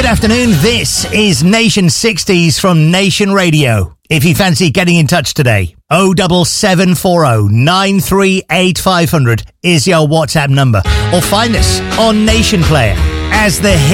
afternoon. This is Nation 60s from Nation Radio. If you fancy getting in touch today, 07740 938 500 is your WhatsApp number. Or find us on Nation Player as the hit.